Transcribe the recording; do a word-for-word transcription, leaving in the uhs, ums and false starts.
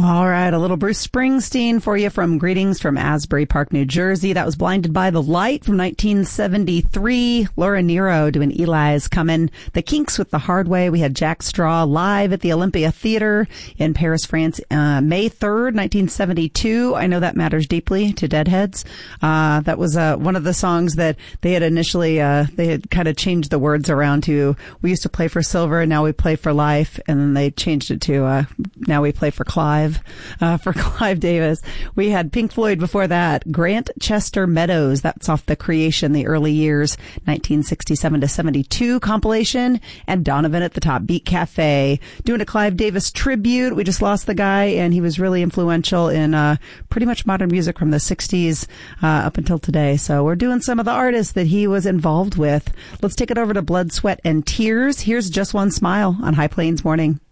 All right, a little Bruce Springsteen for you from Greetings from Asbury Park, New Jersey. That was Blinded by the Light from nineteen seventy-three. Laura Nyro doing Eli's Comin'. The Kinks with The Hard Way. We had Jack Straw live at the Olympia Theater in Paris, France, uh, May third, nineteen seventy-two. I know that matters deeply to Deadheads. Uh, that was uh, one of the songs that they had initially, uh, they had kind of changed the words around to, we used to play for silver and now we play for life. And then they changed it to, uh, now we play for Clive. Uh, for Clive Davis. We had Pink Floyd before that. Grant Chester Meadows. That's off the Creation, the early years, nineteen sixty-seven to seventy-two compilation. And Donovan at the Top Beat Cafe doing a Clive Davis tribute. We just lost the guy and he was really influential in, uh, pretty much modern music from the sixties, uh, up until today. So we're doing some of the artists that he was involved with. Let's take it over to Blood, Sweat, and Tears. Here's Just One Smile on High Plains Morning.